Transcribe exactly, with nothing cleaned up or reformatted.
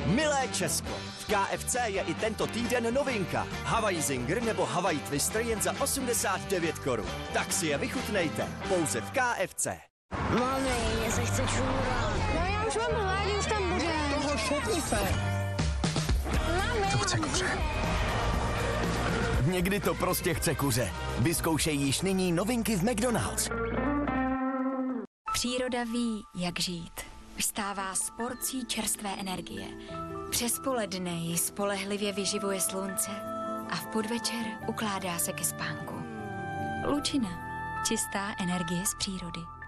Milé Česko, v K F C je i tento týden novinka. Hawaii Zinger nebo Hawaii Twister jen za osmdesát devět korun. Tak si je vychutnejte, pouze v K F C. Mami, mě se chce čůrat. No já už mám hlad, už tam bude. Toho šutni se. Mami. To chce kuře. Někdy to prostě chce kuře. Vyzkoušej již nyní novinky v McDonald's. Příroda ví, jak žít. Vstává s porcí čerstvé energie. Přes poledne ji spolehlivě vyživuje slunce a v podvečer ukládá se ke spánku. Lučina. Čistá energie z přírody.